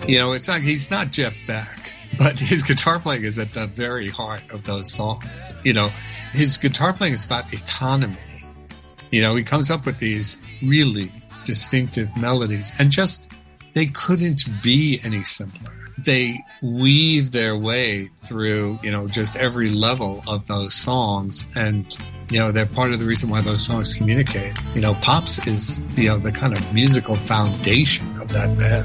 It's like he's not Jeff Beck, but his guitar playing is at the very heart of those songs. His guitar playing is about economy. He comes up with these really distinctive melodies, and they couldn't be any simpler. They weave their way through, just every level of those songs, and they're part of the reason why those songs communicate. Pops is, the kind of musical foundation of that band.